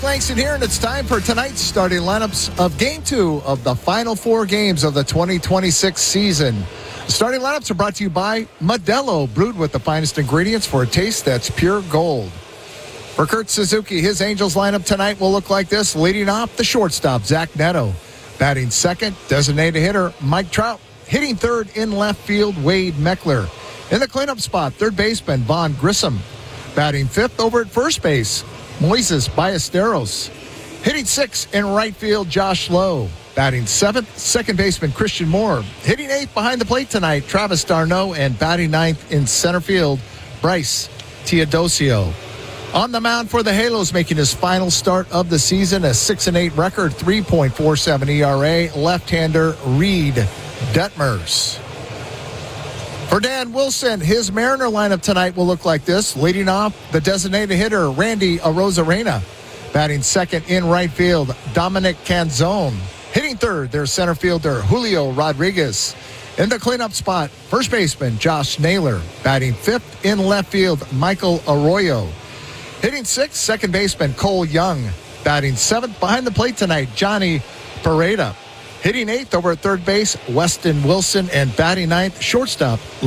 Langston here, and it's time for tonight's starting lineups of Game 2 of the final 4 games of the 2026 season. The starting lineups are brought to you by Modelo, brewed with the finest ingredients for a taste that's pure gold. For Kurt Suzuki, his Angels lineup tonight will look like this. Leading off, the shortstop, Zach Neto. Batting second, designated hitter, Mike Trout. Hitting third in left field, Wade Meckler. In the cleanup spot, third baseman, Vaughn Grissom. Batting fifth over at first base, Moises Ballesteros. Hitting sixth in right field, Josh Lowe. Batting seventh, second baseman Christian Moore. Hitting eighth behind the plate tonight, Travis d'Arnaud. And batting ninth in center field, Bryce Teodosio. On the mound for the Halos, making his final start of the season, a 6-8 record, 3.47 ERA, left-hander Reed Detmers. For Dan Wilson, his Mariner lineup tonight will look like this. Leading off, the designated hitter, Randy Arozarena. Batting second in right field, Dominic Canzone. Hitting third, their center fielder, Julio Rodriguez. In the cleanup spot, first baseman, Josh Naylor. Batting fifth in left field, Michael Arroyo. Hitting sixth, second baseman, Cole Young. Batting seventh behind the plate tonight, Johnny Pareda. Hitting eighth over at third base, Weston Wilson. And batting ninth, shortstop,